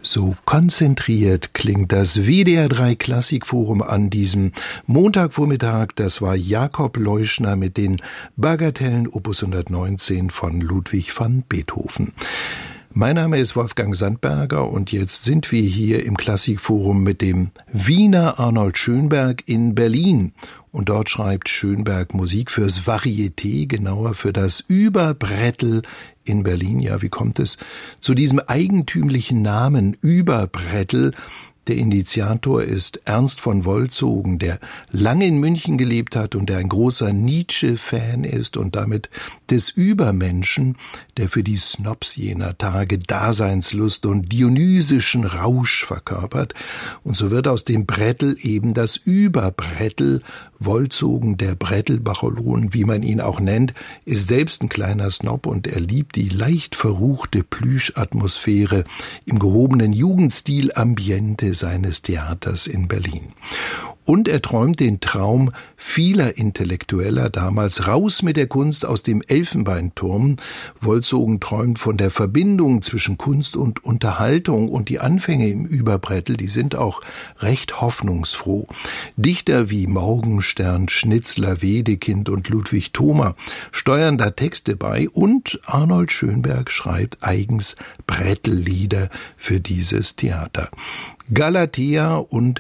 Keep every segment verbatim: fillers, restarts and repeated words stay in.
So konzentriert klingt das W D R drei Klassikforum an diesem Montagvormittag. Das war Jakob Leuschner mit den Bagatellen Opus hundertneunzehn von Ludwig van Beethoven. Mein Name ist Wolfgang Sandberger und jetzt sind wir hier im Klassikforum mit dem Wiener Arnold Schönberg in Berlin. Und dort schreibt Schönberg Musik fürs Varieté, genauer für das Überbrettel in Berlin. Ja, wie kommt es zu diesem eigentümlichen Namen Überbrettel? Der Initiator ist Ernst von Wolzogen, der lange in München gelebt hat und der ein großer Nietzsche-Fan ist und damit des Übermenschen, der für die Snobs jener Tage Daseinslust und dionysischen Rausch verkörpert. Und so wird aus dem Brettel eben das Überbrettel. Wolzogen, der Brettelbacholon, wie man ihn auch nennt, ist selbst ein kleiner Snob und er liebt die leicht verruchte Plüschatmosphäre im gehobenen Jugendstil-Ambiente seines Theaters in Berlin. Und er träumt den Traum vieler Intellektueller damals raus mit der Kunst aus dem Elfenbeinturm. Wolzogen träumt von der Verbindung zwischen Kunst und Unterhaltung und die Anfänge im Überbrettel, die sind auch recht hoffnungsfroh. Dichter wie Morgenstern, Schnitzler, Wedekind und Ludwig Thoma steuern da Texte bei und Arnold Schönberg schreibt eigens Brettellieder für dieses Theater. Galatea und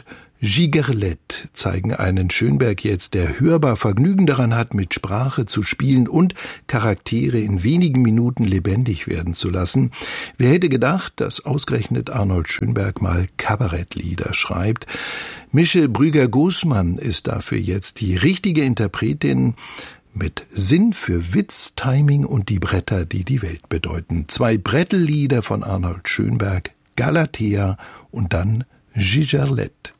Gigerlet zeigen einen Schönberg jetzt, der hörbar Vergnügen daran hat, mit Sprache zu spielen und Charaktere in wenigen Minuten lebendig werden zu lassen. Wer hätte gedacht, dass ausgerechnet Arnold Schönberg mal Kabarettlieder schreibt? Michel Brügger-Gosmann ist dafür jetzt die richtige Interpretin mit Sinn für Witz, Timing und die Bretter, die die Welt bedeuten. Zwei Brettellieder von Arnold Schönberg, Galatea und dann Gigerlet.